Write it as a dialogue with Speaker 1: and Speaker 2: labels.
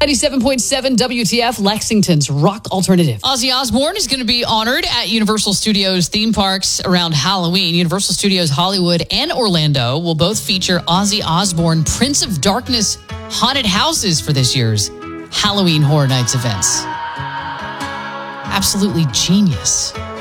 Speaker 1: 97.7 WTF, Lexington's rock alternative.
Speaker 2: Ozzy Osbourne is going to be honored at Universal Studios theme parks around Halloween. Universal Studios Hollywood and Orlando will both feature Ozzy Osbourne Prince of Darkness haunted houses for this year's Halloween Horror Nights events. Absolutely genius.